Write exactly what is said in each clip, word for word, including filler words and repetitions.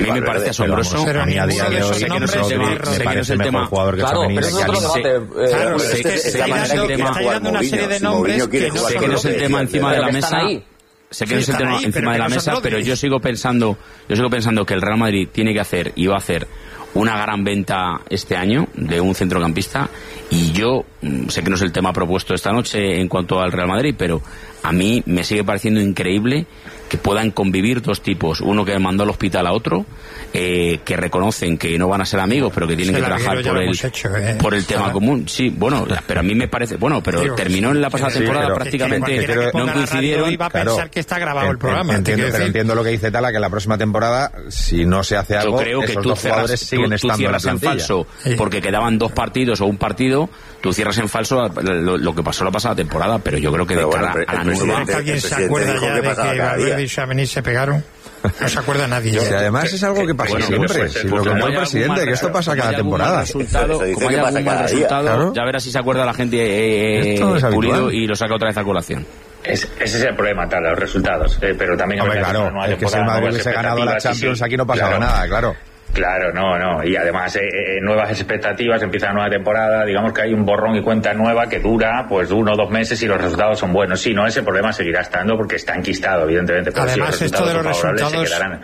mí me parece asombroso. Pero a mí a día de hoy sé que no es el tema, sé que no es el tema. Claro, pero eso es otro debate. Claro, sé que estáis dando una serie de nombres que no sé que no es el tema encima de la mesa. Sé que no es el tema encima de la mesa, pero yo sigo pensando, yo sigo pensando que el Real Madrid tiene que hacer y va a hacer una gran venta este año de un centrocampista, y yo sé que no es el tema propuesto esta noche en cuanto al Real Madrid, pero a mí me sigue pareciendo increíble que puedan convivir dos tipos, uno que mandó al hospital a otro, eh, que reconocen que no van a ser amigos, pero que tienen que trabajar por el, hecho, eh. por el tema común. Sí, bueno, pero a mí me parece, bueno, pero Digo, terminó en la pasada sí, temporada prácticamente, que, que no coincidieron. Iba a pensar claro, que está grabado el programa. Entiendo, pero entiendo lo que dice Tala, que la próxima temporada, si no se hace algo, yo creo que esos tú dos cerras, jugadores siguen tú, estando tú cierras en, en falso, sí. porque quedaban dos partidos o un partido, tú cierras en falso lo, lo que pasó la pasada temporada, pero yo creo que pero de cara bueno, a la nueva... ¿Alguien se acuerda ya de que Valverde y Tchouaméni se pegaron? No se acuerda nadie. Si además es algo que pasa bueno, siempre. Pues, si lo contó el presidente, que esto pasa cada temporada. Resultado, como hay algún mal resultado, claro. ya verás si se acuerda la gente eh, no Pulido y lo saca otra vez a colación. Es, ese es el problema, tal, los resultados. Eh, pero también Hombre, claro, es que si el Madrid hubiese ganado la Champions, aquí no pasaba claro. nada, claro. Claro, no, no. Y además, eh, eh, nuevas expectativas, empieza la nueva temporada, digamos que hay un borrón y cuenta nueva que dura, pues, uno o dos meses y los resultados son buenos. Sí, no, ese problema seguirá estando porque está enquistado, evidentemente. Pero además, si los esto de los resultados... se quedarán...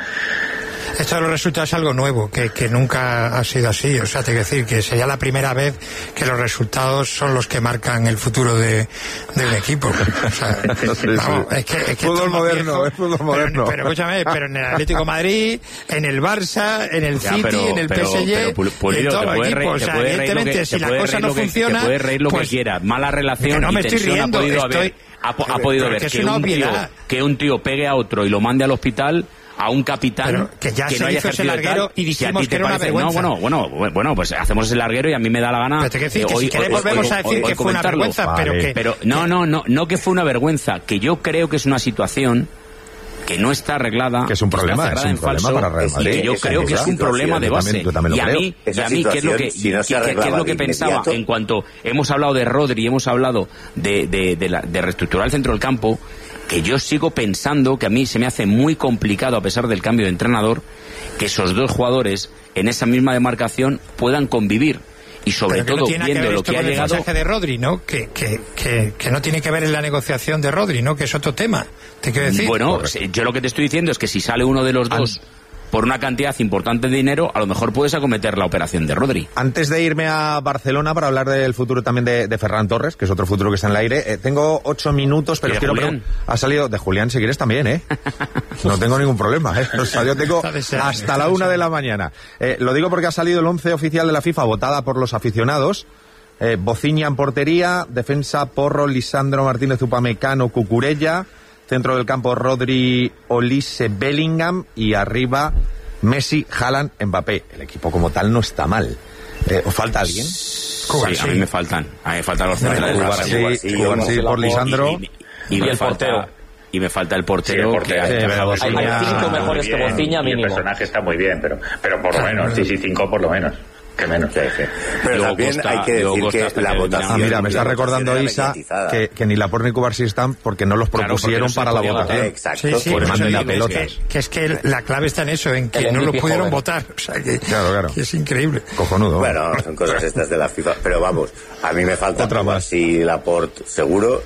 Esto de los resultados es algo nuevo, que, que nunca ha sido así. O sea, te quiero decir que sería la primera vez que los resultados son los que marcan el futuro de, de un equipo. O sea, sí, vamos, sí. es que, es que fútbol moderno, viejo, es fútbol moderno. Pero, pero escúchame, pero en el Atlético Madrid, en el Barça, en el ya, City, pero, en el pero, P S G, pero, Pulido, en todo el equipo. O sea, evidentemente, que, si la cosa no que, funciona... Te puedes reír lo pues, que quieras. Mala relación no y me estoy tensión riendo, ha podido estoy, haber. Ha, ha podido haber que, que, un tío, que un tío pegue a otro y lo mande al hospital... a un capitán pero que ya que se no haya hizo ese larguero tal, y dijimos si que era una parece, vergüenza. No, bueno, bueno, bueno, pues hacemos ese larguero y a mí me da la gana. Pero te quiero decir eh, que hoy, si quieres hoy, volvemos hoy, a decir hoy, que hoy fue una vergüenza, vale. pero que... Pero no, no, no, no que fue una vergüenza, que yo creo que es una situación que no está arreglada, que es un problema, es un problema falso, para Real Madrid. Y que yo creo que es un problema de base. Yo también, yo también y a creo. mí, y a mí ¿qué es lo que, si no que, que, que es lo que pensaba en cuanto hemos hablado de Rodri, hemos hablado de, de, de, la, de reestructurar el centro del campo, que yo sigo pensando que a mí se me hace muy complicado, a pesar del cambio de entrenador, que esos dos jugadores en esa misma demarcación puedan convivir. Y sobre todo, no viendo que lo que ha con llegado... el mensaje de Rodri, ¿no? Que, que, que, que no tiene que ver en la negociación de Rodri, ¿no? Que es otro tema, te quiero decir. Bueno, yo lo que te estoy diciendo es que si sale uno de los dos... por una cantidad importante de dinero, a lo mejor puedes acometer la operación de Rodri. Antes de irme a Barcelona para hablar del futuro también de, de Ferran Torres, que es otro futuro que está en el aire, eh, tengo ocho minutos, pero quiero preguntar... Ha salido de Julián, si quieres también, ¿eh? No tengo ningún problema, ¿eh? O sea, yo tengo hasta la una de la mañana. Eh, lo digo porque ha salido el once oficial de la FIFA, votada por los aficionados. Eh, Bociña en portería, defensa Porro, Lisandro Martínez, Upamecano, Cucurella... Centro del campo Rodri, Olise, Bellingham y arriba Messi, Haaland, Mbappé. El equipo como tal no está mal. Eh, ¿Os falta alguien? Sí, a mí me faltan. A mí me faltan los centrales. Cubarsí, Cubarsí por Lisandro. Y, y, y, y me el falta, portero. Y me falta el portero. Sí, el portero. Que Sí, hay, hay, hay cinco mejores que Bociña mínimo. El personaje está muy bien, pero, pero por lo menos, sí, sí, cinco por lo menos. Que menos. Sí, sí. Pero luego también Costa, hay que decir que la votación... Ah, mira, me está recordando Isa que, que ni Laporte ni Cubarsí están porque no los propusieron claro, no para la votación. Exacto. Sí, sí, por eso manden digo, a pelotas. es que, que es que la clave está en eso, en que el no lo pudieron joven. votar. O sea, que, claro, claro. que es increíble. Cojonudo. Bueno, son cosas estas de la FIFA. Pero vamos, a mí me falta otra más. Sí, Laporte seguro.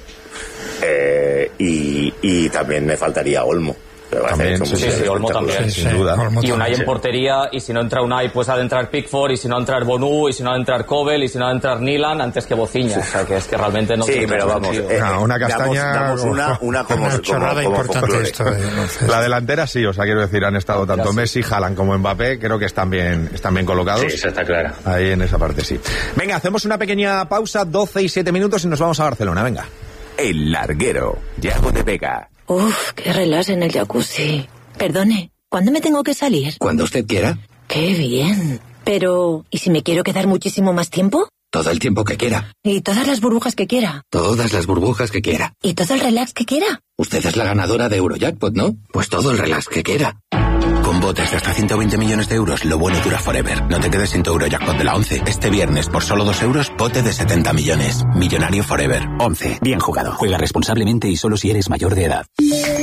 Eh, y, y también me faltaría Olmo. También, sí, sí, sí, Olmo también, sin duda. Olmo y Unai también. en portería, y si no entra Unai pues ha de entrar Pickford, y si no entrar Bonu, y si no ha de entrar Kobel, y si no ha de entrar Nilan antes que Bociña. O sea, que es que realmente no... Sí, pero vamos, eh, no, una castaña... Damos, damos una, una como... Una chorrada como, como importante esto. Eh, no la delantera sí, o sea, quiero decir, han estado tanto Messi, Haaland como Mbappé, creo que están bien, están bien colocados. Sí, eso está claro. Ahí en esa parte sí. Venga, hacemos una pequeña pausa, doce y siete minutos y nos vamos a Barcelona, venga. El larguero, Yago de Vega. Uf, qué relax en el jacuzzi. Perdone, ¿cuándo me tengo que salir? Cuando usted quiera. Qué bien. Pero, ¿y si me quiero quedar muchísimo más tiempo? Todo el tiempo que quiera. ¿Y todas las burbujas que quiera? Todas las burbujas que quiera. ¿Y todo el relax que quiera? Usted es la ganadora de Eurojackpot, ¿no? Pues todo el relax que quiera. Con botes de hasta ciento veinte millones de euros, lo bueno dura forever. No te quedes sin tu Eurojackpot de la once. Este viernes, por solo dos euros, bote de setenta millones. Millonario forever. once. Bien jugado. Juega responsablemente y solo si eres mayor de edad.